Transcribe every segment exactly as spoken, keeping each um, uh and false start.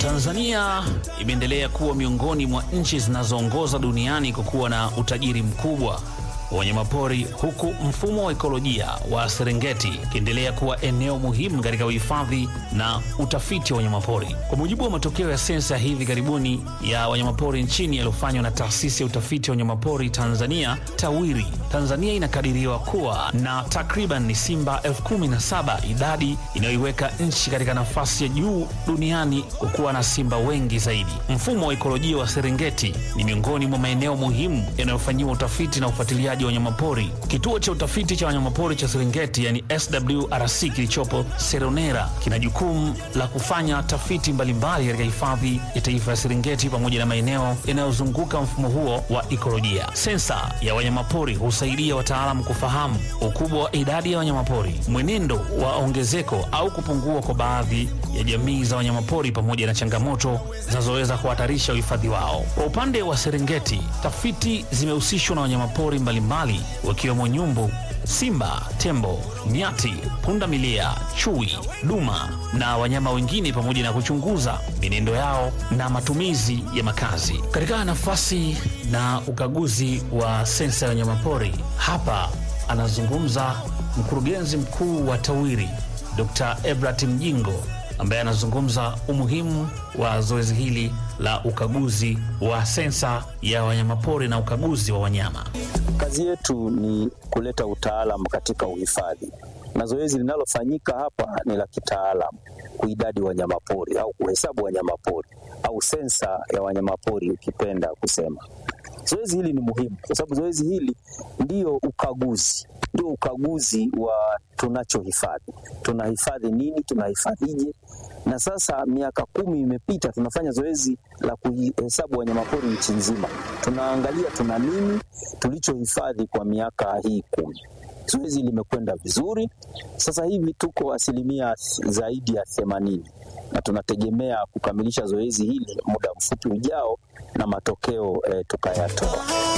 Tanzania imeendelea kuwa miongoni mwa nchi zinazoongoza duniani kwa kuwa na utajiri mkubwa wa wanyamapori, huku mfumo wa ekolojia wa Serengeti ukiendelea kuwa eneo muhimu katika uhifadhi na utafiti wa wanyamapori. Kwa mujibu wa matokeo ya sensa hivi karibuni ya wanyamapori nchini yaliyofanywa na taasisi ya utafiti wa wanyamapori Tanzania TAWIRI, Tanzania inakadiriwa kuwa na takriban simba elfu kumi na saba, idadi inayoiweka nchi katika nafasi ya juu duniani kwa kuwa na simba wengi zaidi. Mfumo wa ekolojia wa Serengeti ni miongoni mwa maeneo muhimu yanayofanyiwa utafiti na ufuatiliaji wa wanyamapori. Kituo cha utafiti cha wanyamapori cha Serengeti, yani S W R C, kilichopo Seronera kina jukumu la kufanya tafiti mbalimbali katika hifadhi ya taifa ya Serengeti pamoja na maeneo yanayozunguka mfumo huo wa ekolojia. Sensa ya wanyamapori husaidia wataalamu kufahamu ukubwa wa idadi ya wanyamapori, mwenendo wa ongezeko au kupungua kwa baadhi ya jamii za wanyamapori pamoja na changamoto zinazoweza kuhatarisha uhifadhi wao. Kwa upande wa Serengeti, tafiti zimehusishwa na wanyamapori mbalimbali wakiwemo nyumbu, simba, tembo, nyati, punda milia, chui, duma na wanyama wengine pamoja na kuchunguza mienendo yao na matumizi ya makazi. Katika nafasi na ukaguzi wa sensa ya wanyamapori, hapa anazungumza mkurugenzi mkuu wa TAWIRI Dokta Ebrat Mjingo, ambaye anazungumza umuhimu wa zoezi hili la ukaguzi wa sensa ya wanyamapori na ukaguzi wa wanyama. Kazi yetu ni kuleta utaalamu katika uhifadhi, na zoezi linalofanyika hapa ni la kitaalamu, kuidadi wanyamapori au kuhesabu wanyamapori au sensa ya wanyamapori ukipenda kusema. Zoezi hili ni muhimu kwa sababu zoezi hili ndio ukaguzi, ndio ukaguzi wa tunachohifadhi. Tunahifadhi nini, tunahifadhije? Na sasa miaka kumi imepita, tunafanya zoezi la kuhesabu wanyamapori nchi nzima. Tunaangalia tuna nini tulichohifadhi kwa miaka hii kumi. Zoezi limekwenda vizuri. Sasa hivi tuko asilimia zaidi ya themanini na tunategemea kukamilisha zoezi hili muda mfupi ujao na matokeo eh, tukayatoa.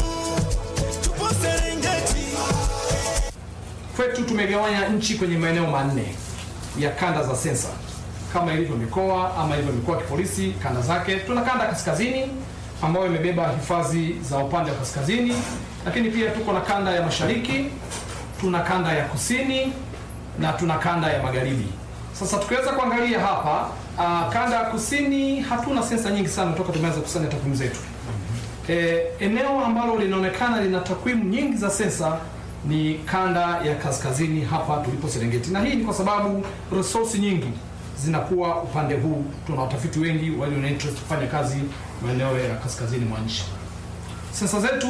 Kwetu tumegawanya nchi kwenye maeneo manne ya kanda za sensa kama ilivyo mikoa ama ilivyo mikoa ya kipolisi kanda zake. Tuna kanda kaskazini ambayo imebeba hifadhi za upande wa kaskazini, lakini pia tuko na kanda ya mashariki, tuna kanda ya kusini na tuna kanda ya magharibi. Sasa tukiweza kuangalia hapa, uh, kanda ya kusini hatuna sensa nyingi sana toka tumeanza kusanya takwimu zetu. E, eneo ambalo linaonekana lina takwimu nyingi za sensa ni kanda ya kaskazini hapa tulipo Serengeti, na hii ni kwa sababu resource nyingi zinakuwa upande huu. Tuna watafiti wengi walio na interest kufanya kazi maeneo ya kaskazini mwa nchi. Sensa zetu